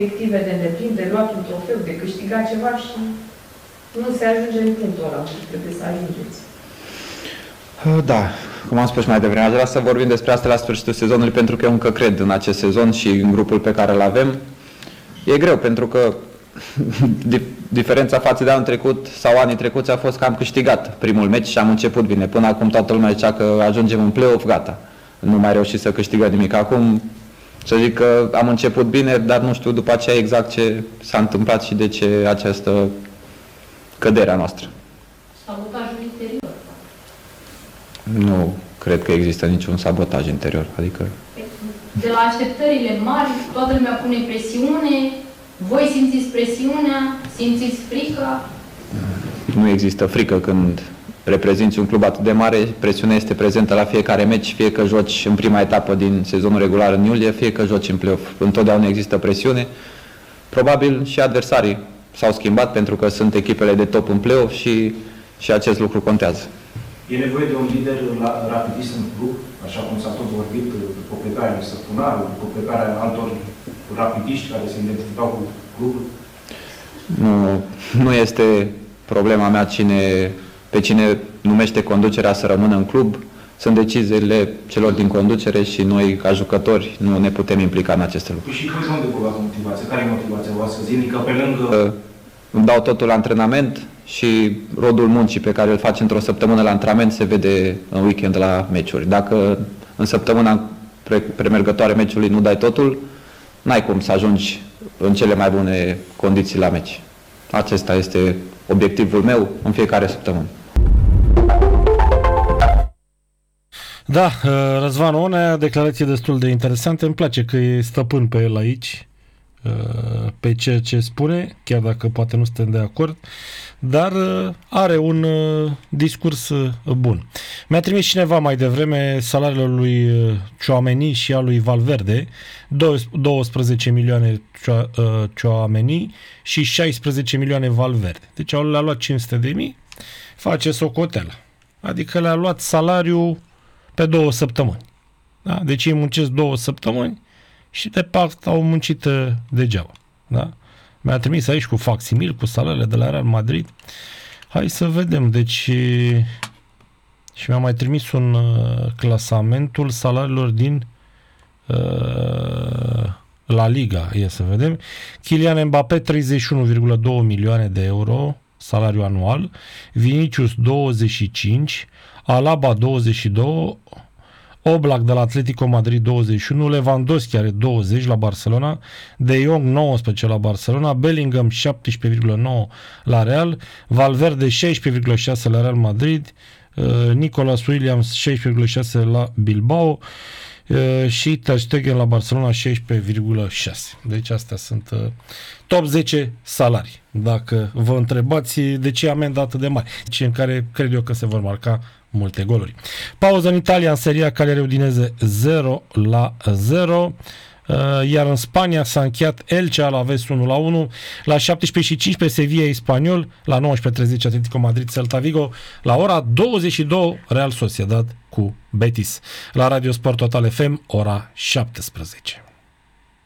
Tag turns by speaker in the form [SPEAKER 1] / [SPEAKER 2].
[SPEAKER 1] obiective de îndeplinit, de luat un trofeu, de câștigat ceva și nu se ajunge în punctul ăla, trebuie să ajungeți.
[SPEAKER 2] Da, cum am spus mai devreme, aș vrea să vorbim despre asta la sfârșitul sezonului, pentru că eu încă cred în acest sezon și în grupul pe care îl avem. E greu, pentru că diferența față de anul trecut sau anii trecuți a fost că am câștigat primul meci și am început bine. Până acum toată lumea zicea că ajungem în play-off, gata. Nu mai reușit să câștigăm nimic. Acum, să zic că am început bine, dar nu știu după aceea exact ce s-a întâmplat și de ce această cădere a noastră.
[SPEAKER 3] Sabotajul interior.
[SPEAKER 2] Nu cred că există niciun sabotaj interior. Adică...
[SPEAKER 3] De la așteptările mari, toată lumea pune presiune, voi simțiți presiunea, simțiți frica?
[SPEAKER 2] Nu există frică când reprezinți un club atât de mare, presiunea este prezentă la fiecare meci, fie că joci în prima etapă din sezonul regular în iulie, fie că joci în play-off. Întotdeauna există presiune. Probabil și adversarii s-au schimbat pentru că sunt echipele de top în play-off și acest lucru contează.
[SPEAKER 4] E nevoie de un lider rapidist în club, așa cum s-a tot vorbit, după plecarea lui Săpunaru, după plecarea altor rapidiști care se identificau cu clubul?
[SPEAKER 2] Nu este problema mea pe cine numește conducerea să rămână în club. Sunt deciziile celor din conducere și noi, ca jucători, nu ne putem implica în aceste lucruri.
[SPEAKER 4] Și cum de luați motivația? Care e motivația voastră zilnică pe lângă...
[SPEAKER 2] Îmi dau totul la antrenament și rodul muncii pe care îl faci într-o săptămână la antrenament se vede în weekend la meciuri. Dacă în săptămâna premergătoare meciului nu dai totul, n-ai cum să ajungi în cele mai bune condiții la meci. Acesta este obiectivul meu în fiecare săptămână.
[SPEAKER 5] Da, Răzvan Onea, declarație destul de interesantă. Îmi place că e stăpân pe el aici, pe ceea ce spune, chiar dacă poate nu suntem de acord, dar are un discurs bun. Mi-a trimis cineva mai devreme salariile lui Tchouaméni și a lui Valverde, 12 milioane Tchouaméni și 16 milioane Valverde. Deci le-a luat 500.000, face socoteală. Adică le-a luat salariul pe 2 săptămâni. Da? Deci ei muncesc 2 săptămâni și de fapt au muncit degeaba. Da? Mi-a trimis aici cu facsimil, cu salariile de la Real Madrid. Hai să vedem. Deci și mi-a mai trimis un clasamentul salariilor din La Liga. Ia să vedem. Kylian Mbappé 31,2 milioane de euro salariu anual, Vinicius 25, Alaba 22, Oblak de la Atletico Madrid 21, Lewandowski are 20 la Barcelona, De Jong 19 la Barcelona, Bellingham 17,9 la Real, Valverde 16,6 la Real Madrid, Nicolas Williams 16,6 la Bilbao și Ter Stegen la Barcelona 16,6. Deci astea sunt top 10 salarii. Dacă vă întrebați de ce amenda atât de mare, deci în care cred eu că se vor marca multe goluri. Pauză în Italia, în Serie A, Cagliari Udinese 0-0. Iar în Spania s-a încheiat Elche Alaves 1-1, la 17:15 Sevilla Espanyol, la 19:30 Atletico Madrid Celta Vigo, la ora 22 Real Sociedad cu Betis. La Radio Sport Total FM, ora 17.